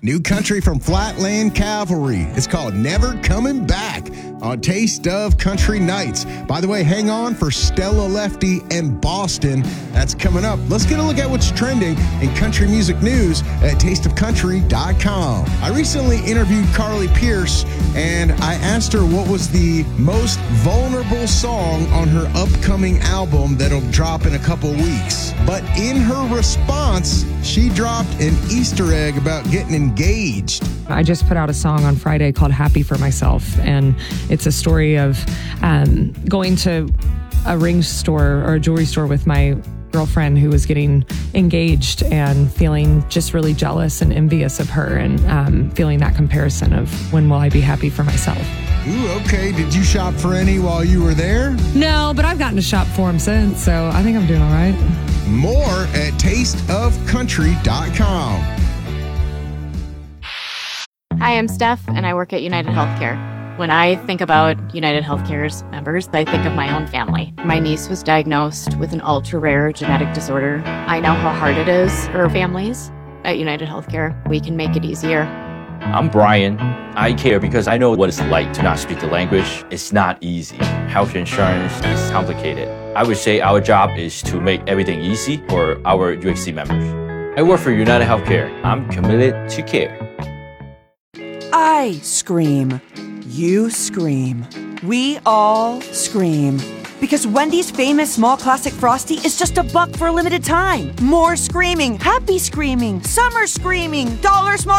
New country from Flatland Cavalry. It's called Never Coming Back on Taste of Country Nights. By the way, hang on for Stella Lefty and Boston. That's coming up. Let's get a look at what's trending in country music news at tasteofcountry.com. I recently interviewed Carly Pearce, and I asked her what was the most vulnerable song on her upcoming album that'll drop in a couple weeks. But in her response, she dropped an Easter egg about getting engaged. I just put out a song on Friday called Happy for Myself, and it's a story of going to a ring store or a jewelry store with my girlfriend who was getting engaged and feeling just really jealous and envious of her, and feeling that comparison of when will I be happy for myself. Ooh, okay. Did you shop for any while you were there? No, but I've gotten to shop for them since, so I think I'm doing all right. More at tasteofcountry.com. Hi, I'm Steph, and I work at United Healthcare. When I think about United Healthcare's members, I think of my own family. My niece was diagnosed with an ultra-rare genetic disorder. I know how hard it is for families. At United Healthcare, we can make it easier. I'm Brian. I care because I know what it's like to not speak the language. It's not easy. Health insurance is complicated. I would say our job is to make everything easy for our UHC members. I work for United Healthcare. I'm committed to care. I scream. You scream. We all scream. Because Wendy's famous small classic Frosty is just $1 for a limited time. More screaming, happy screaming, summer screaming, dollar small